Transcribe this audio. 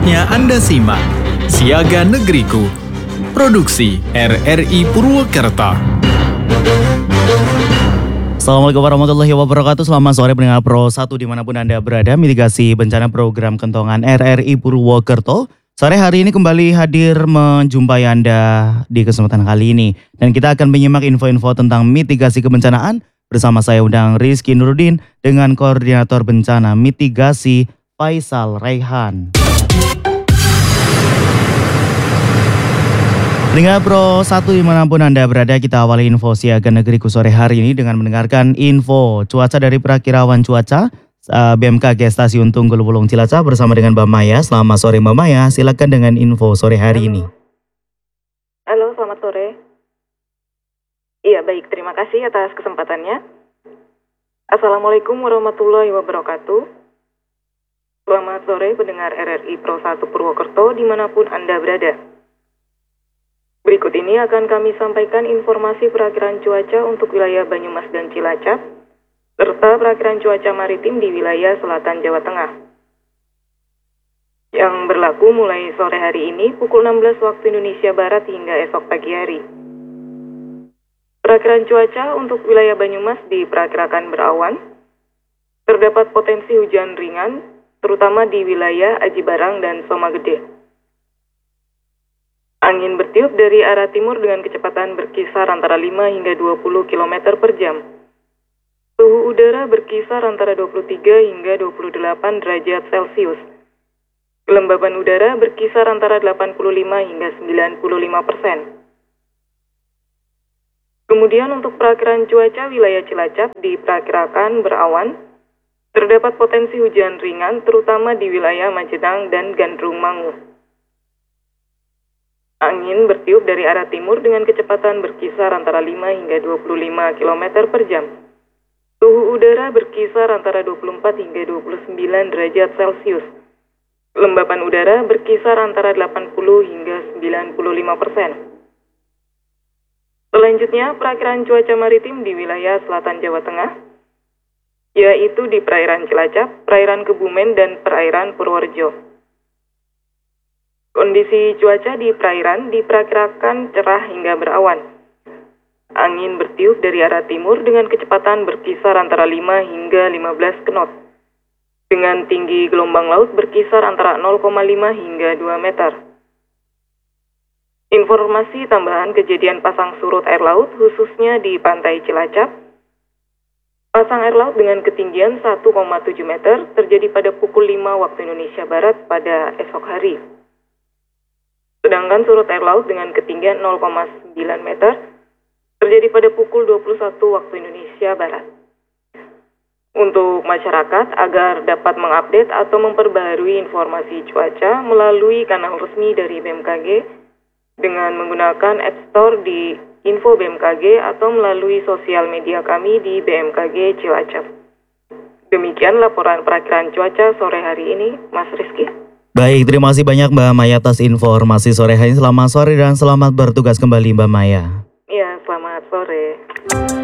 Saatnya Anda simak Siaga Negeriku, produksi RRI Purwokerto. Assalamualaikum warahmatullahi wabarakatuh. Selamat sore pendengar Pro 1 dimanapun Anda berada. Mitigasi bencana program kentongan RRI Purwokerto. Sore hari ini kembali hadir menjumpai Anda di kesempatan kali ini. Dan kita akan menyimak info-info tentang mitigasi kebencanaan. Bersama saya undang Rizky Nurudin dengan Koordinator Bencana Mitigasi Faisal Raihan. Pendengar Pro 1 dimanapun Anda berada, kita awali info Siaga Negeriku sore hari ini dengan mendengarkan info cuaca dari Perakirawan Cuaca BMKG Stasiun Tunggul Wulung Cilacap bersama dengan Mbak Maya. Selamat sore Mbak Maya, silakan dengan info sore hari ini. Halo, selamat sore. Iya, baik, terima kasih atas kesempatannya. Assalamualaikum warahmatullahi wabarakatuh. Selamat sore pendengar RRI Pro 1 Purwokerto dimanapun Anda berada. Berikut ini akan kami sampaikan informasi perakiraan cuaca untuk wilayah Banyumas dan Cilacap, serta perakiraan cuaca maritim di wilayah selatan Jawa Tengah. Yang berlaku mulai sore hari ini pukul 16 waktu Indonesia Barat hingga esok pagi hari. Perakiraan cuaca untuk wilayah Banyumas diperkirakan berawan. Terdapat potensi hujan ringan, terutama di wilayah Aji Barang dan Somagede. Angin bertiup dari arah timur dengan kecepatan berkisar antara 5 hingga 20 km per jam. Suhu udara berkisar antara 23 hingga 28 derajat Celcius. Kelembaban udara berkisar antara 85 hingga 95%. Kemudian untuk perakiraan cuaca wilayah Cilacap diperkirakan berawan. Terdapat potensi hujan ringan terutama di wilayah Majedang dan Gandrung Mangu. Angin bertiup dari arah timur dengan kecepatan berkisar antara 5 hingga 25 km per jam. Suhu udara berkisar antara 24 hingga 29 derajat Celcius. Kelembapan udara berkisar antara 80 hingga 95%. Selanjutnya, perakiraan cuaca maritim di wilayah selatan Jawa Tengah, yaitu di perairan Cilacap, perairan Kebumen, dan perairan Purworejo. Kondisi cuaca di perairan diperkirakan cerah hingga berawan. Angin bertiup dari arah timur dengan kecepatan berkisar antara 5 hingga 15 knot. Dengan tinggi gelombang laut berkisar antara 0,5 hingga 2 meter. Informasi tambahan kejadian pasang surut air laut khususnya di pantai Cilacap. Pasang air laut dengan ketinggian 1,7 meter terjadi pada pukul 5 waktu Indonesia Barat pada esok hari. Sedangkan surut air laut dengan ketinggian 0,9 meter terjadi pada pukul 21 waktu Indonesia Barat. Untuk masyarakat agar dapat mengupdate atau memperbaharui informasi cuaca melalui kanal resmi dari BMKG dengan menggunakan App Store di Info BMKG atau melalui sosial media kami di BMKG Cilacap. Demikian laporan perakiraan cuaca sore hari ini, Mas Rizky. Baik, terima kasih banyak Mbak Maya atas informasi sore hari ini. Selamat sore dan selamat bertugas kembali Mbak Maya. Iya, selamat sore.